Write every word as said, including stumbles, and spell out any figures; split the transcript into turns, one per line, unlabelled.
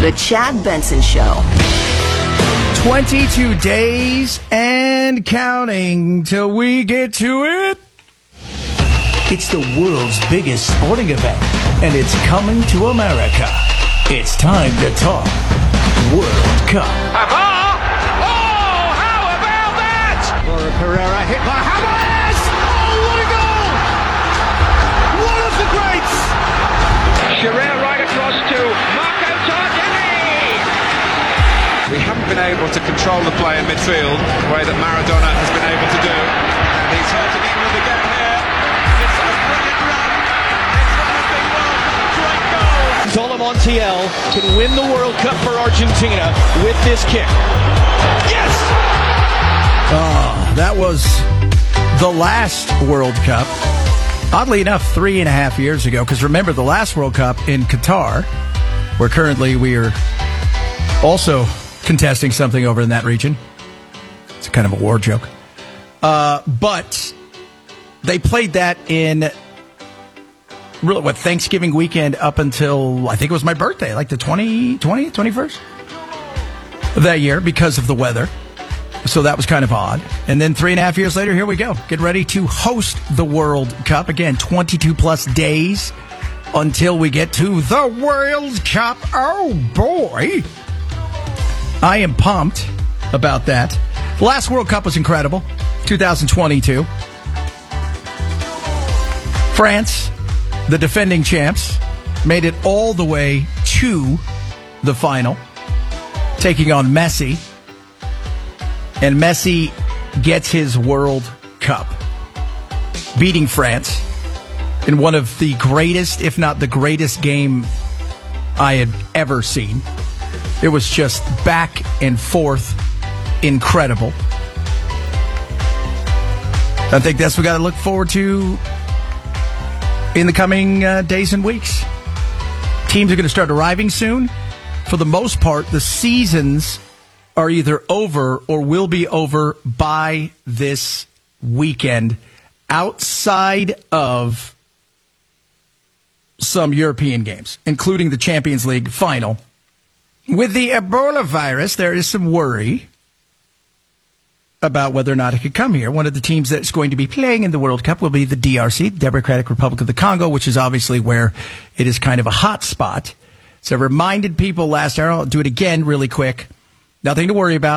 The Chad Benson Show.
twenty-two days and counting till we get to it. It's the world's biggest sporting event, and it's coming to America. It's time to talk World Cup.
Oh, how about that?
Laura Pereira hit by Hamas. Oh, what a goal! One of the greats.
Shearer right across to Marco Tardelli.
We haven't been able to control the play in midfield the way that Maradona has been able to do. And he's hurting England again here. It's a brilliant run. It's one of the World Cup great goals.
Zola Montiel can win the World Cup for Argentina with this kick. Yes!
Oh, that was the last World Cup. Oddly enough, three and a half years ago, because remember the last World Cup in Qatar, where currently we are also contesting something over in that region. It's kind of a war joke. Uh, but they played that in really, what, Thanksgiving weekend up until, I think it was my birthday, like the twentieth, twentieth, twenty-first of that year because of the weather. So that was kind of odd. And then three and a half years later, here we go. Get ready to host the World Cup. Again, twenty-two plus days until we get to the World Cup. Oh, boy. I am pumped about that. The last World Cup was incredible. two thousand twenty-two. France, the defending champs, made it all the way to the final, taking on Messi. And Messi gets his World Cup, beating France in one of the greatest, if not the greatest game I had ever seen. It was just back and forth, incredible. I think that's what we got to look forward to in the coming uh, days and weeks. Teams are going to start arriving soon. For the most part, the seasons are either over or will be over by this weekend, outside of some European games, including the Champions League final. With the Ebola virus, there is some worry about whether or not it could come here. One of the teams that's going to be playing in the World Cup will be the D R C, Democratic Republic of the Congo, which is obviously where it is kind of a hot spot. So I reminded people last hour, I'll do it again really quick. Nothing to worry about.